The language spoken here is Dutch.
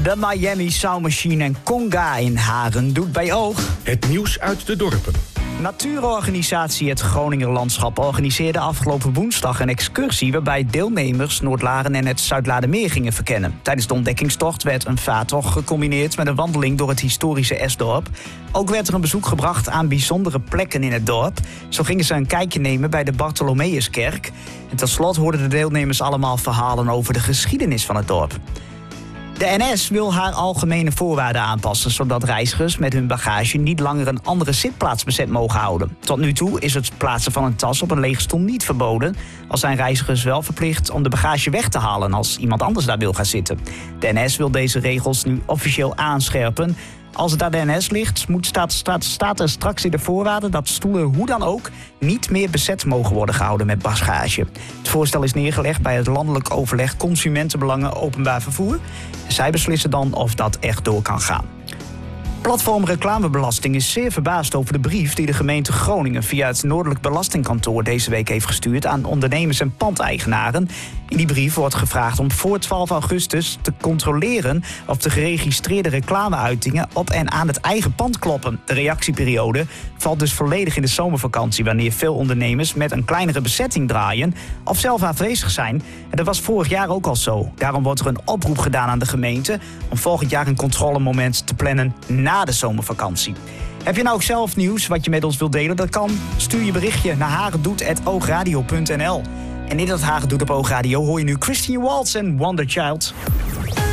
De Miami Sound Machine en Conga in Haren doet bij oog. Het nieuws uit de dorpen. Natuurorganisatie Het Groninger Landschap organiseerde afgelopen woensdag een excursie waarbij deelnemers Noordlaren en het Zuidlaardermeer gingen verkennen. Tijdens de ontdekkingstocht werd een vaartocht gecombineerd met een wandeling door het historische Esdorp. Ook werd er een bezoek gebracht aan bijzondere plekken in het dorp. Zo gingen ze een kijkje nemen bij de Bartholomeuskerk. En tot slot hoorden de deelnemers allemaal verhalen over de geschiedenis van het dorp. De NS wil haar algemene voorwaarden aanpassen, zodat reizigers met hun bagage niet langer een andere zitplaats bezet mogen houden. Tot nu toe is het plaatsen van een tas op een lege stoel niet verboden. Al zijn reizigers wel verplicht om de bagage weg te halen als iemand anders daar wil gaan zitten. De NS wil deze regels nu officieel aanscherpen. Als het aan de NS ligt, staat er straks in de voorwaarden dat stoelen hoe dan ook niet meer bezet mogen worden gehouden met bagage. Het voorstel is neergelegd bij het landelijk overleg Consumentenbelangen Openbaar Vervoer. Zij beslissen dan of dat echt door kan gaan. Platform Reclamebelasting is zeer verbaasd over de brief die de gemeente Groningen via het Noordelijk Belastingkantoor deze week heeft gestuurd aan ondernemers en pandeigenaren. In die brief wordt gevraagd om voor 12 augustus te controleren of de geregistreerde reclameuitingen op en aan het eigen pand kloppen. De reactieperiode valt dus volledig in de zomervakantie, wanneer veel ondernemers met een kleinere bezetting draaien of zelf aanwezig zijn. En dat was vorig jaar ook al zo. Daarom wordt er een oproep gedaan aan de gemeente om volgend jaar een controlemoment te plannen na de zomervakantie. Heb je nou ook zelf nieuws wat je met ons wilt delen? Dat kan. Stuur je berichtje naar hagedoet@oogradio.nl. En in dat Hagen Doet op Oogradio hoor je nu Christian Waltz en Wonder Child.